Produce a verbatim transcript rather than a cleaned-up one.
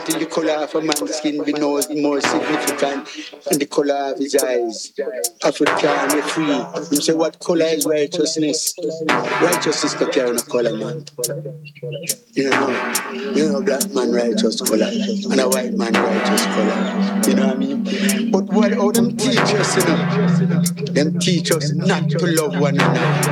until the color of a man's skin be no more significant than the color of his eyes. African, we're free. You say what color is righteousness? Righteousness don't carry no color, man. You know, you know, black man righteous color and a white man righteous color. You know what I mean? But what all them teach us, you know, them teach us not to love one another.